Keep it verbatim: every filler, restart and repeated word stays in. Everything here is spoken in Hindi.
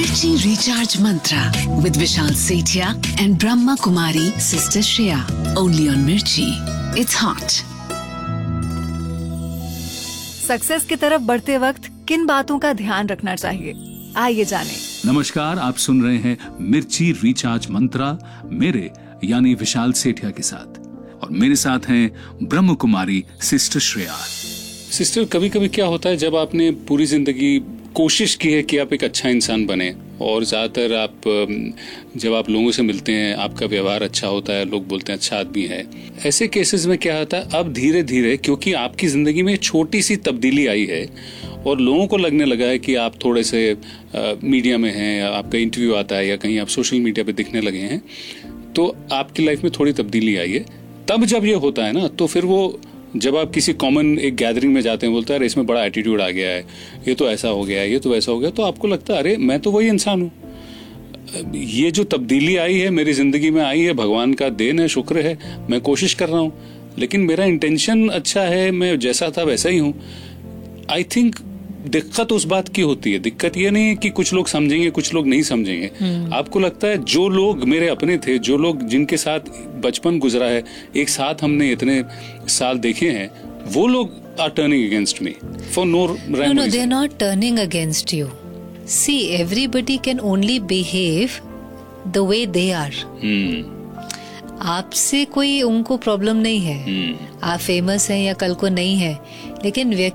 Mirchi Recharge Mantra with Vishal Sethia and Brahma Kumari Sister Shreya. Only on Mirchi. It's hot. Success की तरफ बढ़ते वक्त किन बातों का ध्यान रखना चाहिए, आइए जानें। नमस्कार, आप सुन रहे हैं मिर्ची रिचार्ज मंत्रा मेरे यानी विशाल सेठिया के साथ, और मेरे साथ हैं ब्रह्म कुमारी सिस्टर श्रेया। सिस्टर, कभी कभी क्या होता है, जब आपने पूरी जिंदगी कोशिश की है कि आप एक अच्छा इंसान बने, और ज्यादातर आप जब आप लोगों से मिलते हैं आपका व्यवहार अच्छा होता है, लोग बोलते हैं अच्छा आदमी है। ऐसे केसेस में क्या होता है, अब धीरे धीरे क्योंकि आपकी जिंदगी में छोटी सी तब्दीली आई है और लोगों को लगने लगा है कि आप थोड़े से आ, मीडिया में हैं, या आपका इंटरव्यू आता है, या कहीं आप सोशल मीडिया पे दिखने लगे हैं, तो आपकी लाइफ में थोड़ी तब्दीली आई है। तब जब ये होता है ना, तो फिर वो जब आप किसी कॉमन एक गैदरिंग में जाते हैं, बोलते हैं अरे इसमें बड़ा एटीट्यूड आ गया है, ये तो ऐसा हो गया है, ये तो वैसा हो गया, तो आपको लगता है अरे मैं तो वही इंसान हूँ। ये जो तब्दीली आई है मेरी जिंदगी में आई है, भगवान का देन है, शुक्र है, मैं कोशिश कर रहा हूँ, लेकिन मेरा इंटेंशन अच्छा है, मैं जैसा था वैसा ही हूँ। आई थिंक दिक्कत उस बात की होती है, दिक्कत ये नहीं है कि कुछ लोग समझेंगे कुछ लोग नहीं समझेंगे। आपको लगता है जो लोग मेरे अपने थे, जो लोग जिनके साथ बचपन गुजरा है, एक साथ हमने इतने साल देखे हैं, वो लोग are turning against me for no No, no, they're not turning against you. See, everybody can only behave the way they are. hmm. आपसे कोई उनको प्रॉब्लम नहीं है, hmm. आप फेमस हैं या कल को नहीं है, लेकिन